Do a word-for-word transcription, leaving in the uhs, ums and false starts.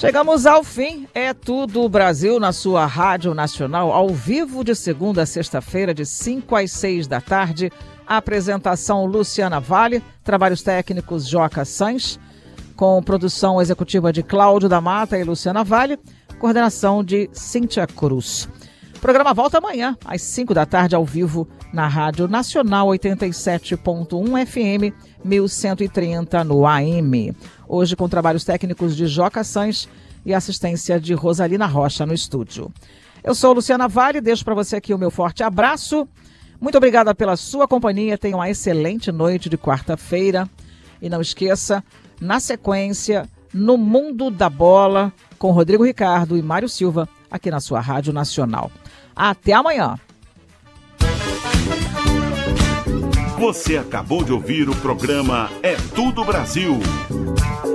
Chegamos ao fim, é tudo Brasil na sua Rádio Nacional, ao vivo de segunda a sexta-feira, de cinco às seis da tarde. A apresentação Luciana Vale, trabalhos técnicos Joca Sanz, com produção executiva de Cláudio da Mata e Luciana Vale, coordenação de Cíntia Cruz. O programa volta amanhã, às cinco da tarde, ao vivo, na Rádio Nacional oitenta e sete ponto um F M, mil cento e trinta no A M. Hoje com trabalhos técnicos de Joca Sanz e assistência de Rosalina Rocha no estúdio. Eu sou Luciana Vale, deixo para você aqui o meu forte abraço. Muito obrigada pela sua companhia, tenha uma excelente noite de quarta-feira. E não esqueça, na sequência, No Mundo da Bola, com Rodrigo Ricardo e Mário Silva, aqui na sua Rádio Nacional. Até amanhã. Você acabou de ouvir o programa É Tudo Brasil.